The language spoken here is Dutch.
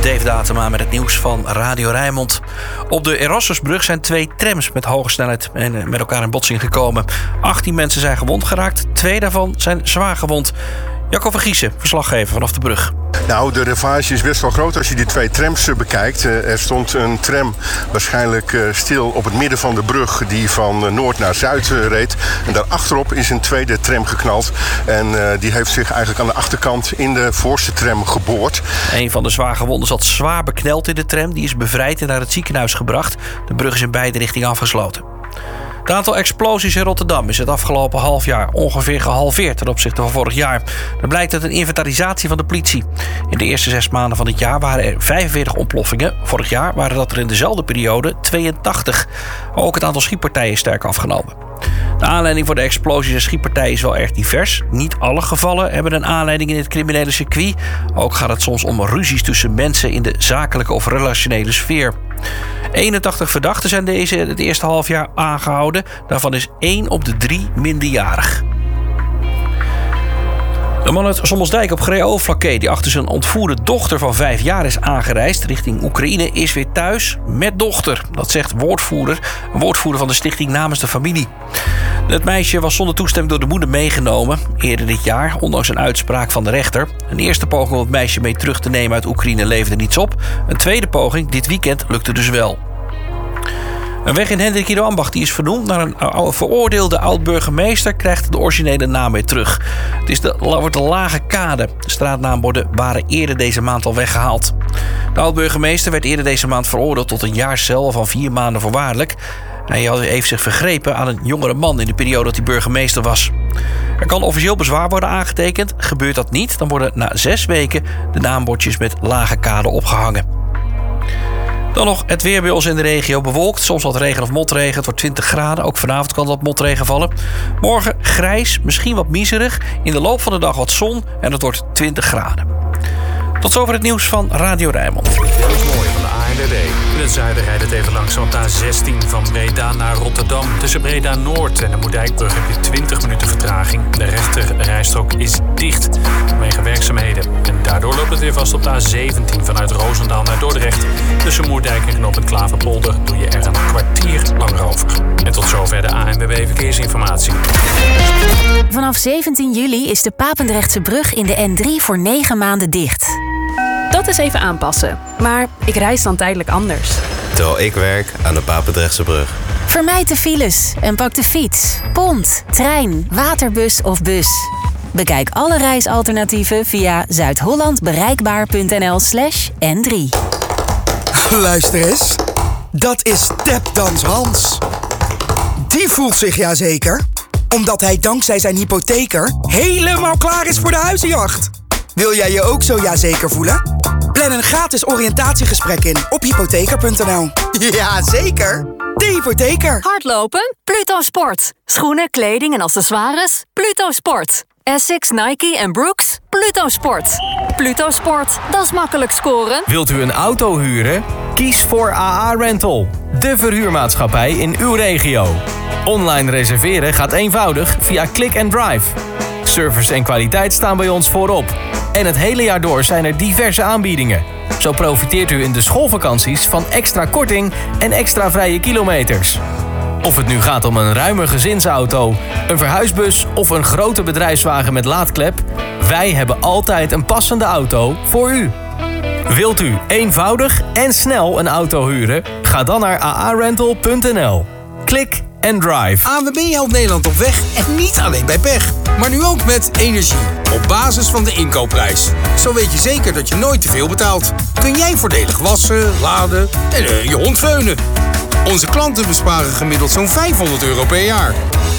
Dave Datema met het nieuws van Radio Rijnmond. Op de Erasmusbrug zijn 2 trams met hoge snelheid met elkaar in botsing gekomen. 18 mensen zijn gewond geraakt, 2 daarvan zijn zwaar gewond. Jacco van Giezen, verslaggever vanaf de brug. Nou, de ravage is best wel groot als je die 2 trams bekijkt. Er stond een tram waarschijnlijk stil op het midden van de brug die van noord naar zuid reed. En daarachterop is een tweede tram geknald. En die heeft zich eigenlijk aan de achterkant in de voorste tram geboord. Een van de zwaargewonden zat zwaar bekneld in de tram. Die is bevrijd en naar het ziekenhuis gebracht. De brug is in beide richtingen afgesloten. Het aantal explosies in Rotterdam is het afgelopen half jaar ongeveer gehalveerd ten opzichte van vorig jaar. Dat blijkt uit een inventarisatie van de politie. In de eerste 6 maanden van dit jaar waren er 45 ontploffingen. Vorig jaar waren dat er in dezelfde periode 82. Ook het aantal schietpartijen is sterk afgenomen. De aanleiding voor de explosies en schietpartijen is wel erg divers. Niet alle gevallen hebben een aanleiding in het criminele circuit. Ook gaat het soms om ruzies tussen mensen in de zakelijke of relationele sfeer. 81 verdachten zijn het eerste halfjaar aangehouden. Daarvan is 1 op de 3 minderjarig. De man uit Sommelsdijk op Greool-Vlakke, die achter zijn ontvoerde dochter van 5 jaar is aangereisd richting Oekraïne, is weer thuis met dochter. Dat zegt een woordvoerder van de stichting namens de familie. Het meisje was zonder toestemming door de moeder meegenomen. Eerder dit jaar, ondanks een uitspraak van de rechter. Een eerste poging om het meisje mee terug te nemen uit Oekraïne leverde niets op. Een tweede poging dit weekend lukte dus wel. Een weg in Hendrik Ido Ambacht die is vernoemd naar een veroordeelde oud-burgemeester krijgt de originele naam weer terug. Het wordt de Lage Kade. De straatnaamborden waren eerder deze maand al weggehaald. De oud-burgemeester werd eerder deze maand veroordeeld tot een jaar cel van 4 maanden voorwaardelijk. Hij heeft zich vergrepen aan een jongere man in de periode dat hij burgemeester was. Er kan officieel bezwaar worden aangetekend. Gebeurt dat niet, dan worden na 6 weken de naambordjes met Lage Kade opgehangen. Dan nog het weer bij ons in de regio. Bewolkt, soms wat regen of motregen. Het wordt 20 graden. Ook vanavond kan wat motregen vallen. Morgen grijs, misschien wat miserig. In de loop van de dag wat zon en het wordt 20 graden. Tot zover het nieuws van Radio Rijnmond. Dat is mooi van de ANWB. In het zuiden rijdt het even langzaam op de A16 van Breda naar Rotterdam. Tussen Breda Noord en de Moerdijkbrug heb je 20 minuten vertraging. De rechter rijstrook is dicht vanwege werkzaamheden. En daardoor loopt het weer vast op de A17 vanuit Roosendaal naar Dordrecht. Tussen Moerdijk en Knooppunt Klaverpolder doe je er een kwartier langer over. En tot zover de ANWB Verkeersinformatie. Vanaf 17 juli is de Papendrechtse brug in de N3 voor 9 maanden dicht. Dat is even aanpassen. Maar ik reis dan tijdelijk anders. Terwijl ik werk aan de Papendrechtse brug. Vermijd de files en pak de fiets, pont, trein, waterbus of bus. Bekijk alle reisalternatieven via zuidhollandbereikbaar.nl/N3. Luister eens. Dat is Tapdans Hans. Die voelt zich ja zeker, omdat hij dankzij zijn hypotheker helemaal klaar is voor de huizenjacht. Wil jij je ook zo ja zeker voelen? Plan een gratis oriëntatiegesprek in op hypotheker.nl. Ja, zeker. De hypotheker. Hardlopen? Pluto Sport. Schoenen, kleding en accessoires? Pluto Sport. Essex, Nike en Brooks? Pluto Sport. Pluto Sport, dat is makkelijk scoren. Wilt u een auto huren? Kies voor AA Rental, de verhuurmaatschappij in uw regio. Online reserveren gaat eenvoudig via Click and Drive. Service en kwaliteit staan bij ons voorop. En het hele jaar door zijn er diverse aanbiedingen. Zo profiteert u in de schoolvakanties van extra korting en extra vrije kilometers. Of het nu gaat om een ruime gezinsauto, een verhuisbus of een grote bedrijfswagen met laadklep, wij hebben altijd een passende auto voor u. Wilt u eenvoudig en snel een auto huren? Ga dan naar aarental.nl. Klik and drive. ANWB helpt Nederland op weg en niet alleen bij pech. Maar nu ook met energie. Op basis van de inkoopprijs. Zo weet je zeker dat je nooit te veel betaalt. Kun jij voordelig wassen, laden en je hond veunen. Onze klanten besparen gemiddeld zo'n €500 per jaar.